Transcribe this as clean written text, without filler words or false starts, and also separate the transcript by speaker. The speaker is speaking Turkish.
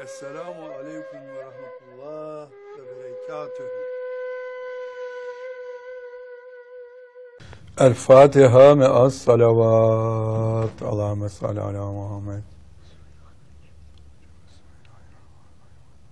Speaker 1: Esselamu aleyküm ve rahmetullah ve berekatühü. El Fatiha me'as salavat. Allahümme salli ala Muhammed.